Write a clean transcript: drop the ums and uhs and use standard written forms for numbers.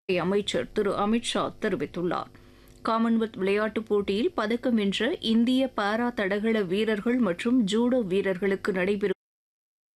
அமைச்சர் திரு அமித்ஷா தெரிவித்துள்ளார். காமன்வெல்த் விளையாட்டுப் போட்டியில் பதக்கம் வென்ற இந்திய பாரா தடகள வீரர்கள் மற்றும் ஜூடோ வீரர்களுக்கு நடைபெறும்